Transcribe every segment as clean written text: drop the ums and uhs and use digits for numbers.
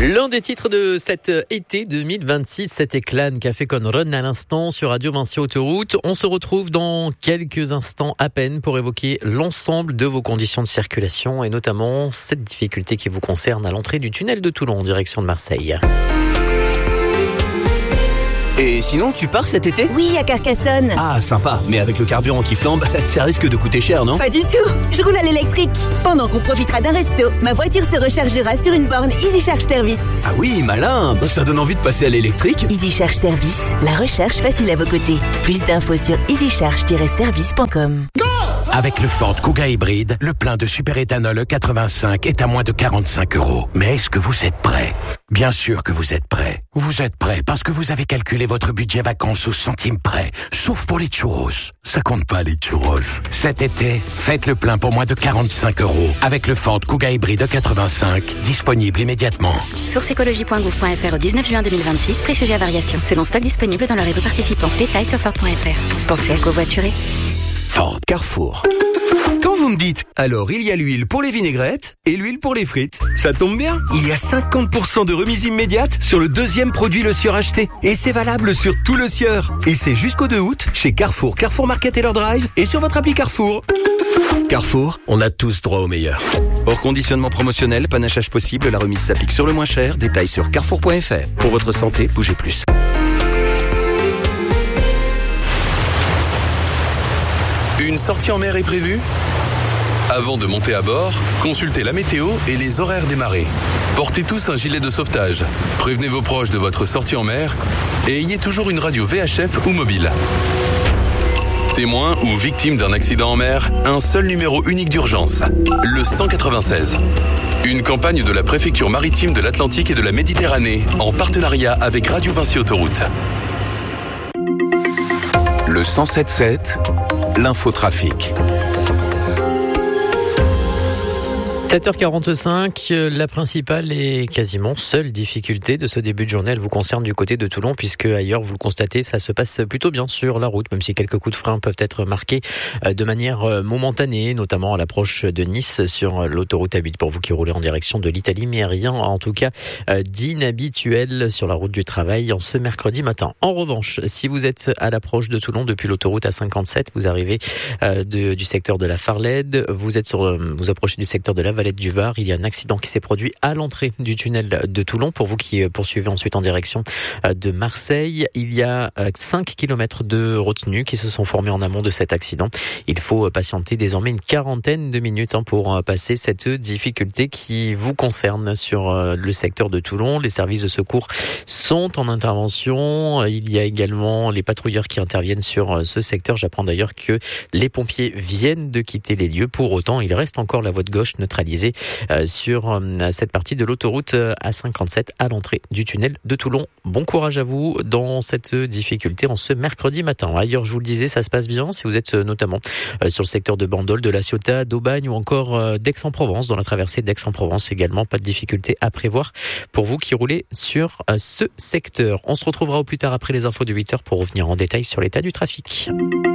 L'un des titres de cet été 2026, c'était Clan Café Con Run à l'instant sur Radio Vinci Autoroute. On se retrouve dans quelques instants à peine pour évoquer l'ensemble de vos conditions de circulation et notamment cette difficulté qui vous concerne à l'entrée du tunnel de Toulon en direction de Marseille. Et sinon, tu pars cet été ? Oui, à Carcassonne. Ah, sympa. Mais avec le carburant qui flambe, ça risque de coûter cher, non ? Pas du tout. Je roule à l'électrique. Pendant qu'on profitera d'un resto, ma voiture se rechargera sur une borne Easy Charge Service. Ah oui, malin. Ça donne envie de passer à l'électrique. Easy Charge Service, la recharge facile à vos côtés. Plus d'infos sur easycharge-service.com. Avec le Ford Kuga hybride, le plein de superéthanol E85 est à moins de 45 €. Mais est-ce que vous êtes prêts ? Bien sûr que vous êtes prêts. Vous êtes prêts parce que vous avez calculé votre budget vacances au centime près. Sauf pour les churros. Ça compte pas les churros. Cet été, faites le plein pour moins de 45 € avec le Ford Kuga hybride E85, disponible immédiatement. Source écologie.gouv.fr au 19 juin 2026, prix sujet à variation. Selon stock disponible dans le réseau participant. Détails sur Ford.fr. Pensez à covoiturer. Ford. Carrefour. Quand vous me dites, alors il y a l'huile pour les vinaigrettes et l'huile pour les frites, ça tombe bien. Il y a 50% de remise immédiate sur le deuxième produit Le Sieur acheté. Et c'est valable sur tout Le Sieur. Et c'est jusqu'au 2 août chez Carrefour, Carrefour Market et leur drive et sur votre appli Carrefour. Carrefour, on a tous droit au meilleur. Hors conditionnement promotionnel, panachage possible, la remise s'applique sur le moins cher. Détails sur carrefour.fr. Pour votre santé, bougez plus. Une sortie en mer est prévue ? Avant de monter à bord, consultez la météo et les horaires des marées. Portez tous un gilet de sauvetage. Prévenez vos proches de votre sortie en mer et ayez toujours une radio VHF ou mobile. Témoin ou victime d'un accident en mer, un seul numéro unique d'urgence, le 196. Une campagne de la préfecture maritime de l'Atlantique et de la Méditerranée en partenariat avec Radio Vinci Autoroute. Le 107.7, l'infotrafic. 7h45, la principale et quasiment seule difficulté de ce début de journée, elle vous concerne du côté de Toulon, puisque ailleurs, vous le constatez, ça se passe plutôt bien sur la route, même si quelques coups de frein peuvent être marqués de manière momentanée, notamment à l'approche de Nice sur l'autoroute A8 pour vous qui roulez en direction de l'Italie, mais rien en tout cas d'inhabituel sur la route du travail en ce mercredi matin. En revanche, si vous êtes à l'approche de Toulon depuis l'autoroute A57, vous arrivez du secteur de la Farlède, vous approchez du secteur de la Valette du Var, il y a un accident qui s'est produit à l'entrée du tunnel de Toulon. Pour vous qui poursuivez ensuite en direction de Marseille, il y a 5 km de retenues qui se sont formées en amont de cet accident. Il faut patienter désormais une quarantaine de minutes pour passer cette difficulté qui vous concerne sur le secteur de Toulon. Les services de secours sont en intervention. Il y a également les patrouilleurs qui interviennent sur ce secteur. J'apprends d'ailleurs que les pompiers viennent de quitter les lieux. Pour autant, il reste encore la voie de gauche neutralisée sur cette partie de l'autoroute A57 à l'entrée du tunnel de Toulon. Bon courage à vous dans cette difficulté en ce mercredi matin. Ailleurs, je vous le disais, ça se passe bien si vous êtes notamment sur le secteur de Bandol, de La Ciotat, d'Aubagne ou encore d'Aix-en-Provence. Dans la traversée d'Aix-en-Provence également, pas de difficulté à prévoir pour vous qui roulez sur ce secteur. On se retrouvera au plus tard après les infos de 8h pour revenir en détail sur l'état du trafic.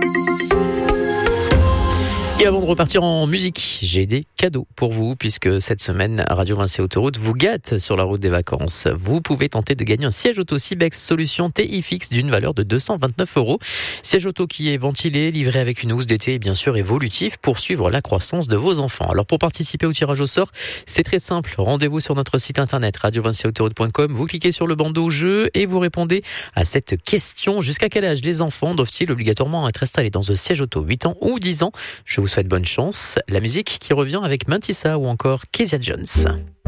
Et avant de repartir en musique, j'ai des cadeaux pour vous puisque cette semaine, Radio Vinci Autoroute vous gâte sur la route des vacances. Vous pouvez tenter de gagner un siège auto Cibex Solution TI fixe d'une valeur de 229 €. Siège auto qui est ventilé, livré avec une housse d'été et bien sûr évolutif pour suivre la croissance de vos enfants. Alors pour participer au tirage au sort, c'est très simple. Rendez-vous sur notre site internet radiovinciautoroute.com. Vous cliquez sur le bandeau jeu et vous répondez à cette question. Jusqu'à quel âge les enfants doivent-ils obligatoirement être installés dans un siège auto ? 8 ans ou 10 ans ? Je vous souhaite bonne chance. La musique qui revient avec Mantissa ou encore Kezia Jones.